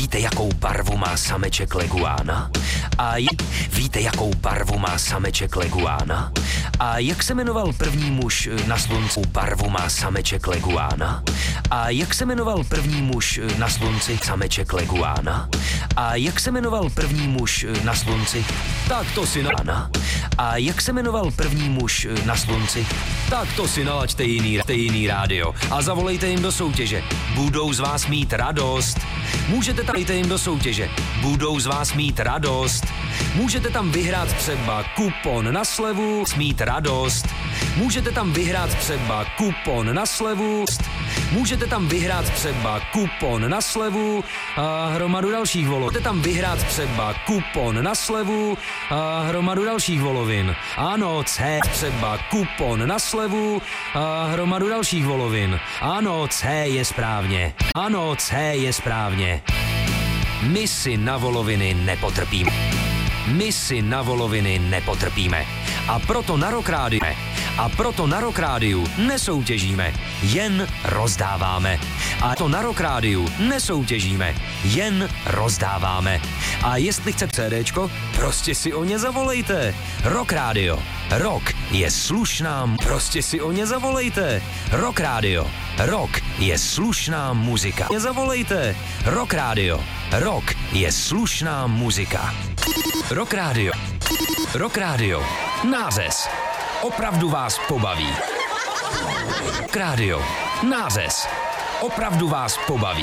víte, jakou barvu má sameček leguána? Víte, jakou barvu má sameček leguána? A jak se jmenoval první muž na slunci? Barvu má sameček leguána? A jak se jmenoval první muž na slunci? Sameček leguána? A jak se jmenoval první muž na slunci? Tak to si A jak se jmenoval první muž na slunci? Tak to si nalaďte jiný rádio a zavolejte jim do soutěže. Budou z vás mít radost. Můžete tam jít jim do soutěže. Budou z vás mít radost. Můžete tam vyhrát třeba kupon na slevu, mít radost. Můžete tam vyhrát třeba kupon na slevu. Můžete tam vyhrát třeba kupon na slevu a hromadu dalších volovin. Můžete tam vyhrát třeba kupon na slevu a hromadu dalších volovin. Ano, C, třeba kupon na slevu a hromadu dalších volovin. Ano, C je správně. Ano, C je správně. My si na voloviny nepotrpíme. My si na voloviny nepotrpíme. A proto na Rock Rádiu nesoutěžíme, jen rozdáváme. A to na Rock Rádiu nesoutěžíme, jen rozdáváme. A jestli chce CDčko, prostě si o ně zavolejte. Rock Radio. Rock je slušná, prostě si o ně zavolejte. Rock Radio. Rock je slušná muzika. Zavolejte. Rock Radio. Rock je slušná muzika. Rock Radio. Rock Radio. Nářez. Opravdu vás pobaví. Rock Radio. Nářez. Opravdu vás pobaví.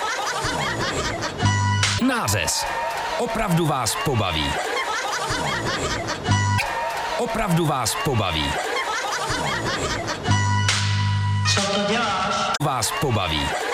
Nářez. Opravdu vás pobaví. Opravdu vás pobaví. Co to děláš? Vás pobaví.